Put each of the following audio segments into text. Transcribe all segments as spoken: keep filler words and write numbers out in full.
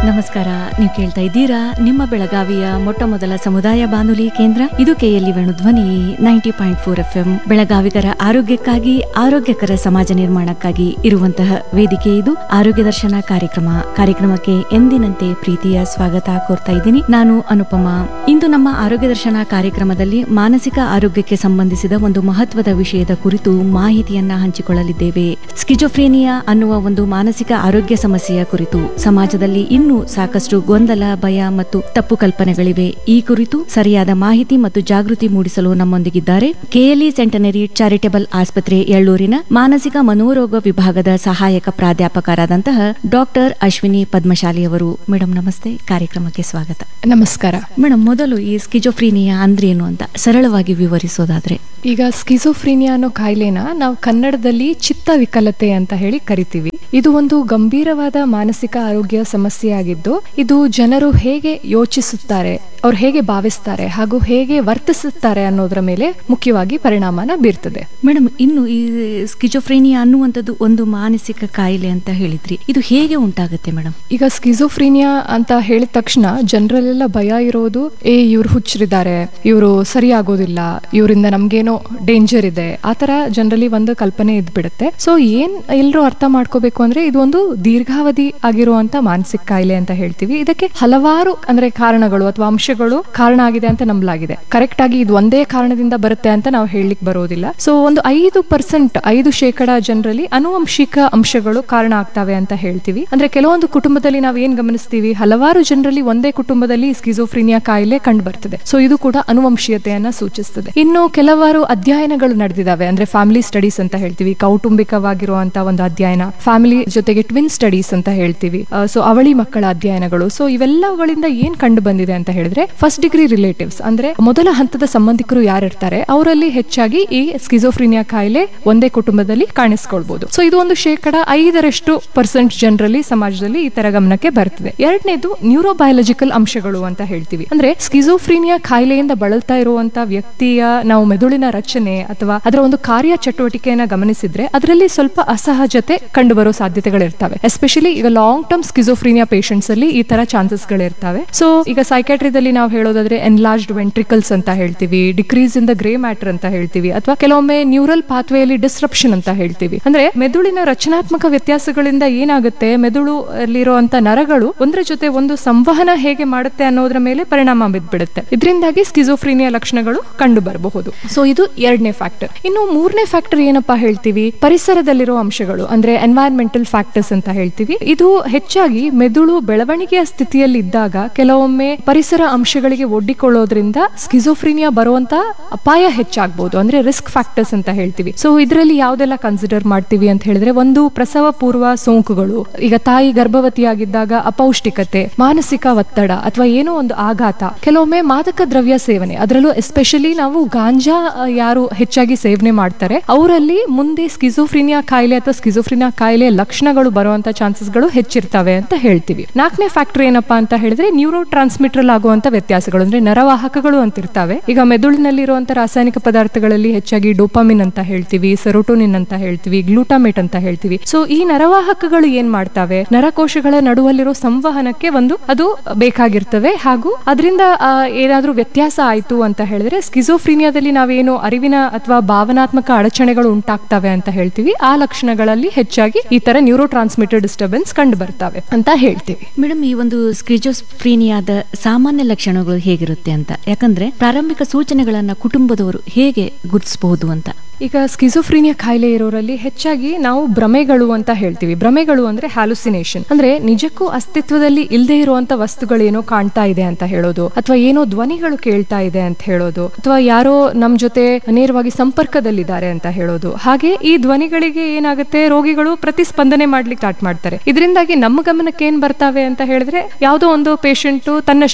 ನಮಸ್ಕಾರ. ನೀವು ಕೇಳ್ತಾ ಇದ್ದೀರಾ ನಿಮ್ಮ ಬೆಳಗಾವಿಯ ಮೊಟ್ಟ ಮೊದಲ ಸಮುದಾಯ ಬಾನುಲಿ ಕೇಂದ್ರ. ಇದು KLE Venudhwani ninety point four F M. ಬೆಳಗಾವಿಗರ ಆರೋಗ್ಯಕ್ಕಾಗಿ, ಆರೋಗ್ಯಕರ ಸಮಾಜ ನಿರ್ಮಾಣಕ್ಕಾಗಿ ಇರುವಂತಹ ವೇದಿಕೆ ಇದು ಆರೋಗ್ಯ ದರ್ಶನ ಕಾರ್ಯಕ್ರಮ. ಕಾರ್ಯಕ್ರಮಕ್ಕೆ ಎಂದಿನಂತೆ ಪ್ರೀತಿಯ ಸ್ವಾಗತ ಕೋರ್ತಾ ಇದ್ದೀನಿ. ನಾನು ಅನುಪಮ. ಇಂದು ನಮ್ಮ ಆರೋಗ್ಯ ದರ್ಶನ ಕಾರ್ಯಕ್ರಮದಲ್ಲಿ ಮಾನಸಿಕ ಆರೋಗ್ಯಕ್ಕೆ ಸಂಬಂಧಿಸಿದ ಒಂದು ಮಹತ್ವದ ವಿಷಯದ ಕುರಿತು ಮಾಹಿತಿಯನ್ನ ಹಂಚಿಕೊಳ್ಳಲಿದ್ದೇವೆ. ಸ್ಕಿಜೋಫ್ರೇನಿಯಾ ಅನ್ನುವ ಒಂದು ಮಾನಸಿಕ ಆರೋಗ್ಯ ಸಮಸ್ಯೆಯ ಕುರಿತು ಸಮಾಜದಲ್ಲಿ ಇನ್ನೂ ಸಾಕಷ್ಟು ಗೊಂದಲ, ಭಯ ಮತ್ತು ತಪ್ಪು ಕಲ್ಪನೆಗಳಿವೆ. ಈ ಕುರಿತು ಸರಿಯಾದ ಮಾಹಿತಿ ಮತ್ತು ಜಾಗೃತಿ ಮೂಡಿಸಲು ನಮ್ಮೊಂದಿಗಿದ್ದಾರೆ ಕೆಎಲ್ಇ ಸೆಂಟನರಿ ಚಾರಿಟಬಲ್ ಆಸ್ಪತ್ರೆ ಎಳ್ಳೂರಿನ ಮಾನಸಿಕ ಮನೋರೋಗ ವಿಭಾಗದ ಸಹಾಯಕ ಪ್ರಾಧ್ಯಾಪಕರಾದಂತಹ ಡಾಕ್ಟರ್ ಅಶ್ವಿನಿ ಪದ್ಮಶಾಲಿ ಅವರು. ಮೇಡಮ್ ನಮಸ್ತೆ, ಕಾರ್ಯಕ್ರಮಕ್ಕೆ ಸ್ವಾಗತ. ನಮಸ್ಕಾರ ಮೇಡಮ್, ಮೊದಲು ಈ ಸ್ಕಿಜೋಫ್ರೀನಿಯಾ ಅಂದ್ರೇನು ಅಂತ ಸರಳವಾಗಿ ವಿವರಿಸೋದಾದ್ರೆ? ಈಗ ಸ್ಕಿಜೋಫ್ರೀನಿಯಾ ಅನ್ನೋ ಕಾಯಿಲೆನ ನಾವು ಕನ್ನಡದಲ್ಲಿ ಚಿತ್ತ ವಿಕಲತೆ ಅಂತ ಹೇಳಿ ಕರಿತೀವಿ. ಇದು ಒಂದು ಗಂಭೀರವಾದ ಮಾನಸಿಕ ಆರೋಗ್ಯ ಸಮಸ್ಯೆ ಆಗಿದ್ದು, ಇದು ಜನರು ಹೇಗೆ ಯೋಚಿಸುತ್ತಾರೆ, ಅವ್ರು ಹೇಗೆ ಭಾವಿಸ್ತಾರೆ ಹಾಗೂ ಹೇಗೆ ವರ್ತಿಸುತ್ತಾರೆ ಅನ್ನೋದ್ರ ಮೇಲೆ ಮುಖ್ಯವಾಗಿ ಪರಿಣಾಮನ ಬೀರ್ತದೆ. ಮೇಡಮ್, ಇನ್ನು ಈ ಸ್ಕಿಜೋಫ್ರೇನಿಯಾ ಅನ್ನುವಂಥದ್ದು ಒಂದು ಮಾನಸಿಕ ಕಾಯಿಲೆ ಅಂತ ಹೇಳಿದ್ರಿ, ಇದು ಹೇಗೆ ಉಂಟಾಗುತ್ತೆ ಮೇಡಮ್? ಈಗ ಸ್ಕಿಜೋಫ್ರೀನಿಯಾ ಅಂತ ಹೇಳಿದ ತಕ್ಷಣ ಜನರಲ್ಲೆಲ್ಲ ಭಯ ಇರೋದು, ಏ ಇವ್ರು ಹುಚ್ಚರಿದ್ದಾರೆ, ಇವರು ಸರಿಯಾಗೋದಿಲ್ಲ, ಇವರಿಂದ ನಮ್ಗೇನೋ ಡೇಂಜರ್ ಇದೆ, ಆತರ ಜನರಲಿ ಒಂದು ಕಲ್ಪನೆ ಇದ್ಬಿಡುತ್ತೆ. ಸೊ ಏನ್ ಎಲ್ಲರೂ ಅರ್ಥ ಮಾಡ್ಕೋಬೇಕು ಅಂದ್ರೆ ಇದು ಒಂದು ದೀರ್ಘಾವಧಿ ಆಗಿರುವಂತ ಮಾನಸಿಕ ಕಾಯಿಲೆ ಅಂತ ಹೇಳ್ತೀವಿ. ಇದಕ್ಕೆ ಹಲವಾರು ಅಂದ್ರೆ ಕಾರಣಗಳು ಅಥವಾ ಅಂಶಗಳು ಕಾರಣ ಆಗಿದೆ ಅಂತ ನಂಬಲಾಗಿದೆ. ಕರೆಕ್ಟ್ ಆಗಿ ಇದು ಒಂದೇ ಕಾರಣದಿಂದ ಬರುತ್ತೆ ಅಂತ ನಾವು ಹೇಳಲಿಕ್ಕೆ ಬರೋದಿಲ್ಲ. ಸೊ ಒಂದು ಐದು ಪರ್ಸೆಂಟ್ ಐದು ಶೇಕಡ ಜನರಲ್ಲಿ ಅನುವಂಶಿಕ ಅಂಶಗಳು ಕಾರಣ ಆಗ್ತವೆ ಅಂತ ಹೇಳ್ತೀವಿ. ಅಂದ್ರೆ ಕೆಲವೊಂದು ಕುಟುಂಬದಲ್ಲಿ ನಾವು ಏನ್ ಗಮನಿಸ್ತೀವಿ, ಹಲವಾರು ಜನರಲ್ಲಿ ಒಂದೇ ಕುಟುಂಬದಲ್ಲಿ ಸ್ಕಿಜೋಫ್ರೀನಿಯಾ ಕಾಯಿಲೆ ಕಂಡು ಬರ್ತದೆ. ಸೊ ಇದು ಕೂಡ ಅನುವಂಶೀಯತೆಯನ್ನ ಸೂಚಿಸ್ತದೆ. ಇನ್ನು ಕೆಲವಾರು ಅಧ್ಯಯನಗಳು ನಡೆದಿದ್ದಾವೆ, ಅಂದ್ರೆ ಫ್ಯಾಮಿಲಿ ಸ್ಟಡೀಸ್ ಅಂತ ಹೇಳ್ತೀವಿ, ಕೌಟುಂಬಿಕವಾಗಿರುವಂತಹ ಒಂದು ಅಧ್ಯಯನ, ಫ್ಯಾಮಿಲಿ ಜೊತೆಗೆ ಟ್ವಿನ್ ಸ್ಟಡೀಸ್ ಅಂತ ಹೇಳ್ತೀವಿ, ಸೊ ಅವಳಿ ಮಕ್ಕಳ ಅಧ್ಯಯನಗಳು. ಸೊ ಇವೆಲ್ಲಗಳಿಂದ ಏನ್ ಕಂಡು ಬಂದಿದೆ ಅಂತ ಹೇಳಿದ್ರೆ, ಫಸ್ಟ್ ಡಿಗ್ರಿ ರಿಲೇಟಿವ್ಸ್ ಅಂದ್ರೆ ಮೊದಲ ಹಂತದ ಸಂಬಂಧಿಕರು ಯಾರಿರ್ತಾರೆ ಅವರಲ್ಲಿ ಹೆಚ್ಚಾಗಿ ಈ ಸ್ಕಿಜೋಫ್ರೀನಿಯಾ ಕಾಯಿಲೆ ಒಂದೇ ಕುಟುಂಬದಲ್ಲಿ ಕಾಣಿಸ್ಕೊಳ್ಬಹುದು. ಸೊ ಇದು ಒಂದು ಶೇಕಡ ಐದರಷ್ಟು ಪರ್ಸೆಂಟ್ ಜನರಲ್ಲಿ ಸಮಾಜದಲ್ಲಿ ಈ ತರ ಗಮನಕ್ಕೆ ಬರ್ತದೆ. ಎರಡನೇದು ನ್ಯೂರೋಬಯಾಲಜಿಕಲ್ ಅಂಶಗಳು ಅಂತ ಹೇಳ್ತೀವಿ. ಅಂದ್ರೆ ಸ್ಕಿಜೋಫ್ರೀನಿಯಾ ಕಾಯಿಲೆಯಿಂದ ಬಳಲ್ತಾ ಇರುವಂತ ವ್ಯಕ್ತಿಯ ನಾವು ಮೆದುಳಿನ ರಚನೆ ಅಥವಾ ಅದರ ಒಂದು ಕಾರ್ಯ ಚಟುವಟಿಕೆಯನ್ನ ಗಮನಿಸಿದ್ರೆ ಅದರಲ್ಲಿ ಸ್ವಲ್ಪ ಅಸಹಜತೆ ಕಂಡು ಬರೋ ಸಾಧ್ಯತೆಗಳಿರ್ತವೆ. ಎಸ್ಪೆಷಲಿ ಈಗ ಲಾಂಗ್ ಟರ್ಮ್ ಸ್ಕಿಜೋಫ್ರೀನಿಯಾ ಪೇಷಂಟ್ಸ್ ಅಲ್ಲಿ ಈ ತರ ಚಾನ್ಸಸ್ ಗಳಿರ್ತವೆ. ಸೊ ಈಗ ಸೈಕ್ಯಾಟ್ರಿದಲ್ಲಿ ನಾವು ಹೇಳೋದಾದ್ರೆ ಎನ್ಲಾರ್ಜ್ಡ್ ವೆಂಟ್ರಿಕಲ್ಸ್ ಅಂತ ಹೇಳ್ತೀವಿ, decrease in the grey matter ಅಂತ ಹೇಳ್ತೀವಿ, ಅಥವಾ ಕೆಲವೊಮ್ಮೆ ನ್ಯೂರಲ್ ಪಾತ್ವೇಯಲ್ಲಿ ಡಿಸ್ರಪ್ಷನ್ ಅಂತ ಹೇಳ್ತೀವಿ. ಅಂದ್ರೆ ಮೆದುಳಿನ ರಚನಾತ್ಮಕ ವ್ಯತ್ಯಾಸಗಳಿಂದ ಏನಾಗುತ್ತೆ, ಮೆದುಳು ಅಲ್ಲಿರುವಂತ ನರಗಳು ಒಂದರ ಜೊತೆ ಒಂದು ಸಂವಹನ ಹೇಗೆ ಮಾಡುತ್ತೆ ಅನ್ನೋದ್ರ ಮೇಲೆ ಪರಿಣಾಮ ಬಿದ್ಬಿಡುತ್ತೆ. ಇದರಿಂದಾಗಿ ಸ್ಕಿಜೋಫ್ರೀನಿಯಾ ಲಕ್ಷಣಗಳು ಕಂಡು ಬರಬಹುದು. ಸೊ ಇದು ಎರಡನೇ ಫ್ಯಾಕ್ಟರ್. ಇನ್ನು ಮೂರನೇ ಫ್ಯಾಕ್ಟರ್ ಏನಪ್ಪಾ ಹೇಳ್ತೀವಿ, ಪರಿಸರದಲ್ಲಿರೋ ಅಂಶಗಳು ಅಂದ್ರೆ ಎನ್ವೈರನ್ಮೆಂಟಲ್ ಫ್ಯಾಕ್ಟರ್ಸ್ ಅಂತ ಹೇಳ್ತೀವಿ. ಇದು ಹೆಚ್ಚಾಗಿ ಮೆದುಳು ಬೆಳವಣಿಗೆಯ ಸ್ಥಿತಿಯಲ್ಲಿ ಇದ್ದಾಗ ಕೆಲವೊಮ್ಮೆ ಪರಿಸರ ಅಂಶಗಳಿಗೆ ಒಡ್ಡಿಕೊಳ್ಳೋದ್ರಿಂದ ಸ್ಕಿಜೋಫ್ರೀನಿಯಾ ಬರುವಂತ ಅಪಾಯ ಹೆಚ್ಚಾಗಬಹುದು, ಅಂದ್ರೆ ರಿಸ್ಕ್ ಫ್ಯಾಕ್ಟರ್ಸ್ ಅಂತ ಹೇಳ್ತೀವಿ. ಸೊ ಇದರಲ್ಲಿ ಯಾವ್ದೆಲ್ಲ ಕನ್ಸಿಡರ್ ಮಾಡ್ತೀವಿ ಅಂತ ಹೇಳಿದ್ರೆ, ಒಂದು ಪ್ರಸವ ಪೂರ್ವ ಸೋಂಕುಗಳು, ಈಗ ತಾಯಿ ಗರ್ಭವತಿಯಾಗಿದ್ದಾಗ ಅಪೌಷ್ಟಿಕತೆ, ಮಾನಸಿಕ ಒತ್ತಡ ಅಥವಾ ಏನೋ ಒಂದು ಆಘಾತ, ಕೆಲವೊಮ್ಮೆ ಮಾದಕ ದ್ರವ್ಯ ಸೇವನೆ, ಅದರಲ್ಲೂ ಎಸ್ಪೆಷಲಿ ನಾವು ಗಾಂಜಾ ಯಾರು ಹೆಚ್ಚಾಗಿ ಸೇವನೆ ಮಾಡ್ತಾರೆ ಅವರಲ್ಲಿ ಮುಂದೆ ಸ್ಕಿಜೋಫ್ರೀನಿಯಾ ಕಾಯಿಲೆ ಅಥವಾ ಸ್ಕಿಜೋಫ್ರೀನಿಯಾ ಕಾಯಿಲೆ ಲಕ್ಷಣಗಳು ಬರುವಂತ ಚಾನ್ಸಸ್ಗಳು ಹೆಚ್ಚಿರ್ತವೆ ಅಂತ ಹೇಳ್ತೀವಿ. ನಾಲ್ಕನೇ ಫ್ಯಾಕ್ಟರ್ ಏನಪ್ಪಾ ಅಂತ ಹೇಳಿದ್ರೆ, ನ್ಯೂರೋ ಟ್ರಾನ್ಸ್ಮಿಟರ್ ಆಗುವಂತ ವ್ಯತ್ಯಾಸಗಳು, ಅಂದ್ರೆ ನರವಾಹಕಗಳು ಅಂತ ಇರ್ತವೆ. ಈಗ ಮೆದುಳಿನಲ್ಲಿರುವಂತ ರಾಸಾಯನಿಕ ಪದಾರ್ಥಗಳಲ್ಲಿ ಹೆಚ್ಚಾಗಿ ಡೋಪಾಮಿನ್ ಅಂತ ಹೇಳ್ತೀವಿ, ಸೆರೋಟೋನಿನ್ ಅಂತ ಹೇಳ್ತೀವಿ, ಗ್ಲೂಟಾಮೇಟ್ ಅಂತ ಹೇಳ್ತೀವಿ. ಸೊ ಈ ನರವಾಹಕಗಳು ಏನ್ ಮಾಡ್ತವೆ, ನರಕೋಶಗಳ ನಡುವಲ್ಲಿರೋ ಸಂವಹನಕ್ಕೆ ಒಂದು ಅದು ಬೇಕಾಗಿರ್ತವೆ. ಹಾಗೂ ಅದರಿಂದ ಏನಾದ್ರೂ ವ್ಯತ್ಯಾಸ ಆಯ್ತು ಅಂತ ಹೇಳಿದ್ರೆ ಸ್ಕಿಜೋಫ್ರೀನಿಯಾದಲ್ಲಿ ನಾವೇನು ಅರಿವಿನ ಅಥವಾ ಭಾವನಾತ್ಮಕ ಅಡಚಣೆಗಳು ಉಂಟಾಗ್ತವೆ ಅಂತ ಹೇಳ್ತೀವಿ, ಆ ಲಕ್ಷಣಗಳಲ್ಲಿ ಹೆಚ್ಚಾಗಿ ಈ ತರ ನ್ಯೂರೋ ಟ್ರಾನ್ಸ್ಮಿಟರ್ ಡಿಸ್ಟರ್ಬೆನ್ಸ್ ಕಂಡು ಬರ್ತವೆ ಅಂತ ಹೇಳ್ತೀವಿ. ಮೇಡಮ್, ಈ ಒಂದು ಸ್ಕಿಜೋಫ್ರೀನಿಯಾದ ಸಾಮಾನ್ಯ ಲಕ್ಷಣಗಳು ಹೇಗಿರುತ್ತೆ ಅಂತ, ಯಾಕಂದ್ರೆ ಪ್ರಾರಂಭಿಕ ಸೂಚನೆಗಳನ್ನ ಕುಟುಂಬದವರು ಹೇಗೆ ಗುರುತಿಸಬಹುದು ಅಂತ? ಈಗ ಸ್ಕಿಜೋಫ್ರೀನಿಯಾ ಕಾಯಿಲೆ ಇರೋರಲ್ಲಿ ಹೆಚ್ಚಾಗಿ ನಾವು ಭ್ರಮೆಗಳು ಅಂತ ಹೇಳ್ತೀವಿ. ಭ್ರಮೆಗಳು ಅಂದ್ರೆ ಹ್ಯಾಲುಸಿನೇಷನ್, ಅಂದ್ರೆ ನಿಜಕ್ಕೂ ಅಸ್ತಿತ್ವದಲ್ಲಿ ಇಲ್ಲದೆ ಇರುವಂತ ವಸ್ತುಗಳೇನೋ ಕಾಣ್ತಾ ಇದೆ ಅಂತ ಹೇಳೋದು, ಅಥವಾ ಏನೋ ಧ್ವನಿಗಳು ಕೇಳ್ತಾ ಇದೆ ಅಂತ ಹೇಳೋದು, ಅಥವಾ ಯಾರೋ ನಮ್ ಜೊತೆ ನೇರವಾಗಿ ಸಂಪರ್ಕದಲ್ಲಿದ್ದಾರೆ ಅಂತ ಹೇಳೋದು. ಹಾಗೆ ಈ ಧ್ವನಿಗಳಿಗೆ ಏನಾಗುತ್ತೆ, ರೋಗಿಗಳು ಪ್ರತಿಸ್ಪಂದನೆ ಮಾಡ್ಲಿಕ್ಕೆ ಸ್ಟಾರ್ಟ್ ಮಾಡ್ತಾರೆ. ಇದರಿಂದಾಗಿ ನಮ್ಮ ಗಮನಕ್ಕೆ ಏನ್ ಬರ್ತಾವೆ ಅಂತ ಹೇಳಿದ್ರೆ, ಯಾವುದೋ ಒಂದು ಪೇಷಂಟ್ ತನ್ನಷ್ಟಕ್ಕೆ ತಾನು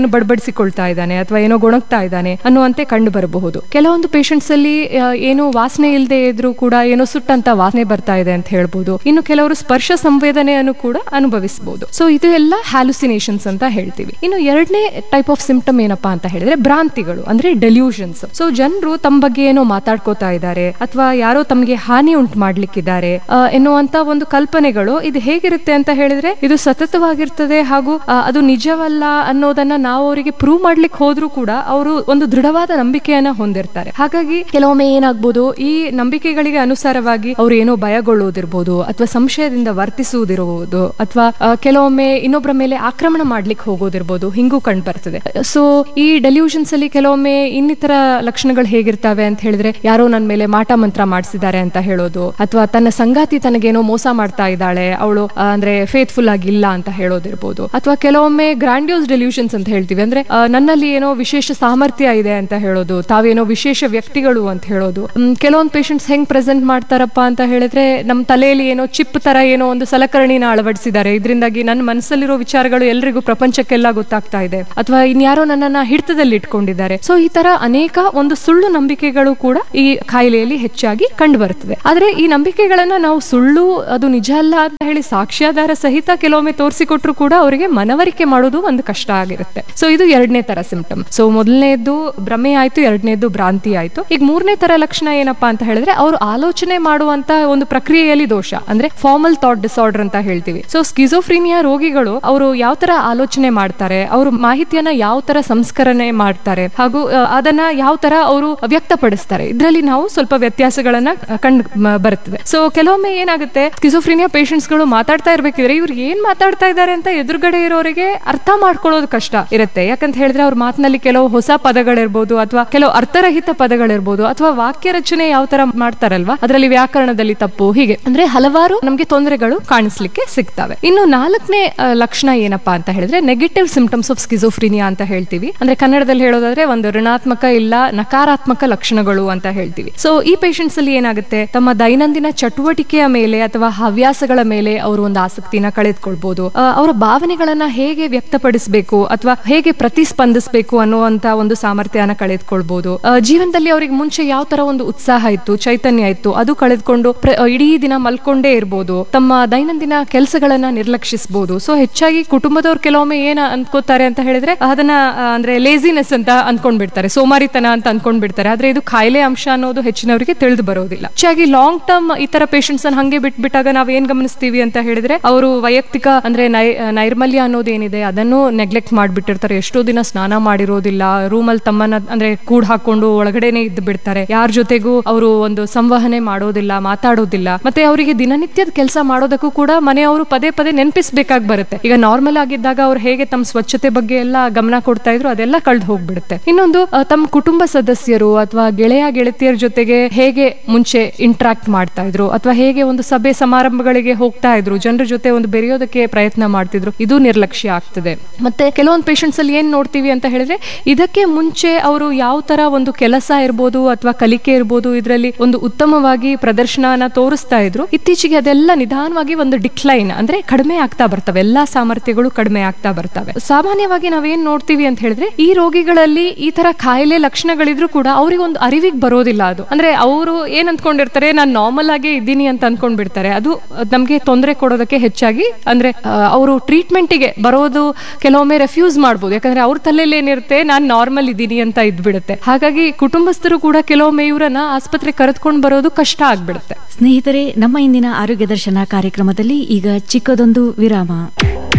ಬಡಬಡಿಸಿಕೊಳ್ತಾ ಇದ್ದಾನೆ ಅಥವಾ ಏನೋ ಗೊಣಗ್ತಾ ಇದ್ದಾನೆ ಅನ್ನುವಂತೆ ಕಂಡು ಬರಬಹುದು. ಕೆಲವೊಂದು ಪೇಷಂಟ್ಸ್ ಅಲ್ಲಿ ಏನು ವಾಸನೆ ಇಲ್ಲದೆ ಇದ್ರೂ ಕೂಡ ಏನೋ ಸುಟ್ಟಂತ ವಾಸನೆ ಬರ್ತಾ ಇದೆ ಅಂತ ಹೇಳ್ಬೋದು. ಇನ್ನು ಕೆಲವರು ಸ್ಪರ್ಶ ಸಂವೇದನೆಯನ್ನು ಕೂಡ ಅನುಭವಿಸಬಹುದು. ಸೊ ಇದು ಎಲ್ಲ ಹ್ಯಾಲುಸಿನೇಷನ್ಸ್ ಅಂತ ಹೇಳ್ತೀವಿ. ಇನ್ನು ಎರಡನೇ ಟೈಪ್ ಆಫ್ ಸಿಂಪ್ಟಮ್ ಏನಪ್ಪಾ ಅಂತ ಹೇಳಿದ್ರೆ ಭ್ರಾಂತಿಗಳು, ಅಂದ್ರೆ ಡೆಲ್ಯೂಷನ್ಸ್. ಸೊ ಜನರು ತಮ್ಮ ಬಗ್ಗೆ ಏನೋ ಮಾತಾಡ್ಕೋತಾ ಇದ್ದಾರೆ ಅಥವಾ ಯಾರೋ ತಮಗೆ ಹಾನಿ ಉಂಟು ಮಾಡ್ಲಿಕ್ಕಿದ್ದಾರೆ ಎನ್ನುವಂತ ಒಂದು ಕಲ್ಪನೆಗಳು ಇದು ಹೇಗಿರುತ್ತೆ ಅಂತ ಹೇಳಿದ್ರೆ ಇದು ಸತತವಾಗಿರ್ತದೆ ಹಾಗೂ ಅದು ನಿಜವಲ್ಲ ಅನ್ನೋದನ್ನ ನಾವು ಅವರಿಗೆ ಪ್ರೂವ್ ಮಾಡ್ಲಿಕ್ಕೆ ಹೋದ್ರೂ ಕೂಡ ಅವರು ಒಂದು ದೃಢವಾದ ನಂಬಿಕೆಯನ್ನ ಹೊಂದಿರ್ತಾರೆ. ಹಾಗಾಗಿ ಕೆಲವೊಮ್ಮೆ ಏನಾಗ್ಬೋದು, ಈ ನಂಬಿಕೆಗಳಿಗೆ ಅನುಸಾರವಾಗಿ ಅವ್ರು ಏನೋ ಭಯಗೊಳ್ಳುವುದಿರ್ಬೋದು ಅಥವಾ ಸಂಶಯದಿಂದ ವರ್ತಿಸುವುದಿರಬಹುದು ಅಥವಾ ಕೆಲವೊಮ್ಮೆ ಇನ್ನೊಬ್ಬರ ಮೇಲೆ ಆಕ್ರಮಣ ಮಾಡ್ಲಿಕ್ಕೆ ಹೋಗೋದಿರ್ಬೋದು, ಹಿಂಗೂ ಕಂಡು ಬರ್ತದೆ. ಸೊ ಈ ಡೆಲ್ಯೂಷನ್ಸ್ ಅಲ್ಲಿ ಕೆಲವೊಮ್ಮೆ ಇನ್ನಿತರ ಲಕ್ಷಣಗಳು ಹೇಗಿರ್ತವೆ ಅಂತ ಹೇಳಿದ್ರೆ ಯಾರೋ ನನ್ನ ಮೇಲೆ ಮಾಟ ಮಂತ್ರ ಮಾಡಿಸಿದ್ದಾರೆ ಅಂತ ಹೇಳೋದು ಅಥವಾ ತನ್ನ ಸಂಗಾತಿ ತನಗೇನೋ ಮೋಸ ಮಾಡ್ತಾ ಇದ್ದಾಳೆ, ಅವಳು ಅಂದ್ರೆ ಫೇತ್ಫುಲ್ ಆಗಿಲ್ಲ ಅಂತ ಹೇಳೋದಿರ್ಬೋದು. ಅಥವಾ ಕೆಲವೊಮ್ಮೆ ಗ್ರಾಂಡಿಯೋಸ್ ಡೆಲ್ಯೂಷನ್ಸ್ ಅಂತ ಹೇಳ್ತೀವಿ, ಅಂದ್ರೆ ನನ್ನಲ್ಲಿ ಏನೋ ವಿಶೇಷ ಸಾಮರ್ಥ್ಯ ಇದೆ ಅಂತ ಹೇಳೋದು, ತಾವೇನೋ ವಿಶೇಷ ವ್ಯಕ್ತಿಗಳು ಅಂತ ಹೇಳೋದು. ಕೆಲವೊಂದು ಪೇಷಂಟ್ಸ್ ಹೆಂಗ್ ಪ್ರೆಸೆಂಟ್ ಮಾಡ್ತಾರಪ್ಪ ಅಂತ ಹೇಳಿದ್ರೆ ನಮ್ಮ ತಲೆಯಲ್ಲಿ ಏನೋ ಚಿಪ್ ತರ ಏನೋ ಒಂದು ಸಲಕರಣಿನ ಅಳವಡಿಸಿದ್ದಾರೆ, ಇದರಿಂದಾಗಿ ನನ್ನ ಮನಸ್ಸಲ್ಲಿರೋ ವಿಚಾರಗಳು ಎಲ್ರಿಗೂ ಪ್ರಪಂಚಕ್ಕೆಲ್ಲ ಗೊತ್ತಾಗ್ತಾ ಇದೆ, ಅಥವಾ ಇನ್ಯಾರೋ ನನ್ನನ್ನ ಹಿಡಿತದಲ್ಲಿ ಇಟ್ಕೊಂಡಿದ್ದಾರೆ. ಸೊ ಈ ತರ ಅನೇಕ ಒಂದು ಸುಳ್ಳು ನಂಬಿಕೆಗಳು ಕೂಡ ಈ ಕಾಯಿಲೆಯಲ್ಲಿ ಹೆಚ್ಚಾಗಿ ಕಂಡು ಬರುತ್ತದೆ. ಆದ್ರೆ ಈ ನಂಬಿಕೆಗಳನ್ನ ನಾವು ಸುಳ್ಳು, ಅದು ನಿಜ ಅಲ್ಲ ಅಂತ ಹೇಳಿ ಸಾಕ್ಷ್ಯಾಧಾರ ಸಹಿತ ಕೆಲವೊಮ್ಮೆ ತೋರಿಸಿಕೊಟ್ರು ಕೂಡ ಅವರಿಗೆ ಮನವರಿಕೆ ಮಾಡೋದು ಒಂದು ಕಷ್ಟ ಆಗಿರುತ್ತೆ. ಸೊ ಇದು ಎರಡನೇ ತರ ಸಿಂಪ್ಟಮ್. ಸೊ ಮೊದಲನೇದು ಭ್ರಮೆ ಆಯ್ತು, ಎರಡನೇದು ಭ್ರಾಂತಿ ಆಯ್ತು. ಈಗ ಮೂರನೇ ತರ ಲಕ್ಷಣ ಏನಪ್ಪಾ ಅಂತ ಹೇಳಿದ್ರೆ ಅವರು ಆಲೋಚನೆ ಮಾಡುವಂತ ಒಂದು ಪ್ರಕ್ರಿಯೆಯಲ್ಲಿ ದೋಷ, ಅಂದ್ರೆ ಫಾರ್ಮಲ್ ಥಾಟ್ ಡಿಸಾರ್ಡರ್ ಅಂತ ಹೇಳ್ತೀವಿ. ಸೊ ಸ್ಕಿಜೋಫ್ರೀನಿಯಾ ರೋಗಿಗಳು ಅವರು ಯಾವ ತರ ಆಲೋಚನೆ ಮಾಡ್ತಾರೆ, ಅವರು ಮಾಹಿತಿಯನ್ನ ಯಾವ ತರ ಸಂಸ್ಕರಣೆ ಮಾಡ್ತಾರೆ ಹಾಗೂ ಅದನ್ನ ಯಾವ ತರ ಅವರು ವ್ಯಕ್ತಪಡಿಸ್ತಾರೆ, ಇದರಲ್ಲಿ ನಾವು ಸ್ವಲ್ಪ ವ್ಯತ್ಯಾಸಗಳನ್ನ ಕಂಡು ಬರ್ತದೆ. ಸೊ ಕೆಲವೊಮ್ಮೆ ಏನಾಗುತ್ತೆ, ಸ್ಕಿಜೋಫ್ರೀನಿಯಾ ಪೇಷಂಟ್ಸ್ ಗಳು ಮಾತಾಡ್ತಾ ಇರ್ಬೇಕಿದ್ರೆ ಇವ್ರು ಏನ್ ಮಾತಾಡ್ತಾ ಇದ್ದಾರೆ ಅಂತ ಎದುರುಗಡೆ ಇರೋರಿಗೆ ಅರ್ಥ ಮಾಡ್ಕೊಳ್ಳೋದು ಕಷ್ಟ ಇರುತ್ತೆ. ಯಾಕಂತ ಹೇಳಿದ್ರೆ ಅವ್ರ ಮಾತಿನಲ್ಲಿ ಕೆಲವು ಹೊಸ ಪದಗಳಿರ್ಬೋದು ಅಥವಾ ಕೆಲವು ಅರ್ಥರಹಿತ ಪದಗಳಿರ್ಬೋದು ಅಥವಾ ವಾಕ್ಯ ರಚನೆ ಯಾವ ತರ ಮಾಡ್ತಾರಲ್ವಾ ಅದರಲ್ಲಿ ವ್ಯಾಕರಣದಲ್ಲಿ ತಪ್ಪು, ಹೀಗೆ ಅಂದ್ರೆ ಹಲವಾರು ನಮ್ಗೆ ತೊಂದರೆಗಳು ಕಾಣಿಸ್ಲಿಕ್ಕೆ ಸಿಗ್ತವೆ. ಇನ್ನು ನಾಲ್ಕನೇ ಲಕ್ಷಣ ಏನಪ್ಪಾ ಅಂತ ಹೇಳಿದ್ರೆ ನೆಗೆಟಿವ್ ಸಿಂಪ್ಟಮ್ಸ್ ಆಫ್ ಸ್ಕಿಜೋಫ್ರೀನಿಯಾ ಅಂತ ಹೇಳ್ತೀವಿ. ಅಂದ್ರೆ ಕನ್ನಡದಲ್ಲಿ ಹೇಳೋದಾದ್ರೆ ಒಂದು ಋಣಾತ್ಮಕ ಇಲ್ಲ ನಕಾರಾತ್ಮಕ ಲಕ್ಷಣಗಳು ಅಂತ ಹೇಳ್ತೀವಿ. ಸೊ ಈ ಪೇಷಂಟ್ಸ್ ಅಲ್ಲಿ ಏನಾಗುತ್ತೆ, ತಮ್ಮ ದೈನಂದಿನ ಚಟುವಟಿಕೆಯ ಮೇಲೆ ಅಥವಾ ಹವ್ಯಾಸಗಳ ಮೇಲೆ ಅವರು ಒಂದು ಆಸಕ್ತಿನ ಕಳೆದುಕೊಳ್ಬಹುದು, ಅವರ ಭಾವನೆಗಳನ್ನ ಹೇಗೆ ವ್ಯಕ್ತಪಡಿಸಬೇಕು ಅಥವಾ ಹೇಗೆ ಪ್ರತಿಸ್ಪಂದಿಸಬೇಕು ಅನ್ನುವಂತ ಒಂದು ಸಾಮರ್ಥ್ಯನ ಕಳೆದುಕೊಳ್ಬಹುದು. ಜೀವನದಲ್ಲಿ ಅವರಿಗೆ ಮುಂಚೆ ಯಾವ ತರ ಒಂದು ಉತ್ಸಾಹ ಇತ್ತು, ಚೈತನ್ಯ ಇತ್ತು, ಅದು ಕಳೆದುಕೊಂಡು ಇಡೀ ದಿನ ಮಲ್ಕೊಂಡೇ ಇರ್ಬೋದು, ತಮ್ಮ ದೈನಂದಿನ ಕೆಲಸಗಳನ್ನ ನಿರ್ಲಕ್ಷಿಸಬಹುದು. ಸೊ ಹೆಚ್ಚಾಗಿ ಕುಟುಂಬದವ್ರು ಕೆಲವೊಮ್ಮೆ ಏನ ಅನ್ಕೋತಾರೆ ಅಂತ ಹೇಳಿದ್ರೆ ಅದನ್ನ ಅಂದ್ರೆ ಲೇಸಿನೆಸ್ ಅಂತ ಅನ್ಕೊಂಡ್ ಬಿಡ್ತಾರೆ, ಸೋಮಾರಿತನ ಅಂತ ಅನ್ಕೊಂಡ್ ಬಿಡ್ತಾರೆ. ಆದ್ರೆ ಇದು ಕಾಯಿಲೆ ಅಂಶ ಅನ್ನೋದು ಹೆಚ್ಚಿನವರಿಗೆ ತಿಳಿದು ಬರೋದಿಲ್ಲ. ಹೆಚ್ಚಾಗಿ ಲಾಂಗ್ ಟರ್ಮ್ ಈ ತರ ಪೇಷಂಟ್ಸ್ ಅನ್ನು ಹಂಗೆ ಬಿಟ್ಬಿಟ್ಟಾಗ ನಾವ್ ಏನ್ ಗಮನಿಸ್ತೀವಿ ಅಂತ ಹೇಳಿದ್ರೆ ಅವರು ವೈಯಕ್ತಿಕ ಅಂದ್ರೆ ನೈ ನೈರ್ಮಲ್ಯ ಅನ್ನೋದೇನಿದೆ ಅದನ್ನು ನೆಗ್ಲೆಕ್ಟ್ ಮಾಡ್ಬಿಟ್ಟಿರ್ತಾರೆ. ಎಷ್ಟೋ ದಿನ ಸ್ನಾನ ಮಾಡಿರೋದಿಲ್ಲ, ರೂಮಲ್ಲಿ ತಮ್ಮನ್ನ ಅಂದ್ರೆ ಕೂಡ್ ಹಾಕೊಂಡು ಒಳಗಡೆನೆ ಇದ್ದು ಬಿಡ್ತಾರೆ, ಯಾರ ಜೊತೆಗೂ ಅವರು ಒಂದು ಸಂವಹನೆ ಮಾಡೋದಿಲ್ಲ, ಮಾತಾಡೋದಿಲ್ಲ. ಮತ್ತೆ ಅವರಿಗೆ ದಿನನಿತ್ಯದ ಕೆಲಸ ಮಾಡೋದಕ್ಕೂ ಕೂಡ ಮನೆಯವರು ಪದೇ ಪದೇ ನೆನಪಿಸಬೇಕಾಗಿ ಬರುತ್ತೆ. ಈಗ ನಾರ್ಮಲ್ ಆಗಿದ್ದಾಗ ಅವ್ರು ಹೇಗೆ ತಮ್ಮ ಸ್ವಚ್ಛತೆ ಬಗ್ಗೆ ಎಲ್ಲ ಗಮನ ಕೊಡ್ತಾ ಇದ್ರು ಅದೆಲ್ಲ ಕಳೆದು ಹೋಗ್ಬಿಡುತ್ತೆ. ಇನ್ನೊಂದು ತಮ್ಮ ಕುಟುಂಬ ಸದಸ್ಯರು ಅಥವಾ ಗೆಳೆಯ ಗೆಳತಿಯರ ಜೊತೆಗೆ ಹೇಗೆ ಮುಂಚೆ ಇಂಟ್ರಾಕ್ಟ್ ಮಾಡ್ತಾ ಇದ್ರು ಅಥವಾ ಹೇಗೆ ಒಂದು ಸಭೆ ಸಮಾರಂಭಗಳಿಗೆ ಹೋಗ್ತಾ ಇದ್ರು, ಜನರ ಜೊತೆ ಒಂದು ಬೆರೆಯೋದಕ್ಕೆ ಪ್ರಯತ್ನ ಮಾಡ್ತಿದ್ರು, ಇದು ನಿರ್ಲಕ್ಷ್ಯ ಆಗ್ತದೆ. ಮತ್ತೆ ಕೆಲವೊಂದು ಪೇಷಂಟ್ಸ್ ಅಲ್ಲಿ ಏನ್ ನೋಡ್ತೀವಿ ಅಂತ ಹೇಳಿದ್ರೆ ಇದಕ್ಕೆ ಮುಂಚೆ ಅವರು ಯಾವ ತರ ಒಂದು ಕೆಲಸ ಇರ್ಬೋದು ಅಥವಾ ಕಲಿಕೆ ಇರ್ಬೋದು ಇದರಲ್ಲಿ ಒಂದು ಉತ್ತಮವಾಗಿ ಪ್ರದರ್ಶನನ ತೋರಿಸ್ತಾ ಇದ್ರು, ಇತ್ತೀಚೆಗೆ ಅದೆಲ್ಲ ನಿಧಾನವಾಗಿ ಒಂದು ಡಿಕ್ಲೈನ್ ಅಂದ್ರೆ ಕಡಿಮೆ ಆಗ್ತಾ ಬರ್ತವೆ, ಎಲ್ಲಾ ಸಾಮರ್ಥ್ಯಗಳು ಕಡಿಮೆ ಆಗ್ತಾ ಬರ್ತವೆ. ಸಾಮಾನ್ಯವಾಗಿ ನಾವೇನ್ ನೋಡ್ತೀವಿ ಅಂತ ಹೇಳಿದ್ರೆ ಈ ರೋಗಿಗಳಲ್ಲಿ ಈ ತರ ಕಾಯಿಲೆ ಲಕ್ಷಣಗಳಿದ್ರು ಕೂಡ ಅವ್ರಿಗೆ ಒಂದು ಅರಿವಿಗೆ ಬರೋದಿಲ್ಲ. ಅದು ಅಂದ್ರೆ ಅವರು ಏನ್ ಅಂದ್ಕೊಂಡಿರ್ತಾರೆ, ನಾನು ನಾರ್ಮಲ್ ಆಗೇ ಇದ್ದೀನಿ ಅಂತ ಅನ್ಕೊಂಡ್ ಬಿಡ್ತಾರೆ. ಅದು ನಮ್ಗೆ ತೊಂದರೆ ಕೊಡೋದಕ್ಕೆ ಹೆಚ್ಚಾಗಿ ಅಂದ್ರೆ ಅವರು ಟ್ರೀಟ್ಮೆಂಟ್ ಗೆ ಬರೋದು ಕೆಲವೊಮ್ಮೆ ರೆಫ್ಯೂಸ್ ಮಾಡ್ಬೋದು, ಯಾಕಂದ್ರೆ ಅವ್ರ ತಲೆಯಲ್ಲಿ ಏನಿರುತ್ತೆ ನಾನು ನಾರ್ಮಲ್ ಇದ್ದೀನಿ ಅಂತ ಇದ್ಬಿಡುತ್ತೆ. ಹಾಗಾಗಿ ಕುಟುಂಬಸ್ಥರು ಕೂಡ ಕೆಲವೊಮ್ಮೆ ಇವರನ್ನ ಆಸ್ಪತ್ರೆ ಕರೆದುಕೊಂಡು ಬರೋದು ಕಷ್ಟ ಆಗ್ಬಿಡುತ್ತೆ. ಸ್ನೇಹಿತರೆ, ನಮ್ಮ ಇಂದಿನ ಆರೋಗ್ಯ ದರ್ಶನ ಕಾರ್ಯಕ್ರಮದಲ್ಲಿ ಈಗ ಚಿಕ್ಕದೊಂದು ವಿರಾಮ.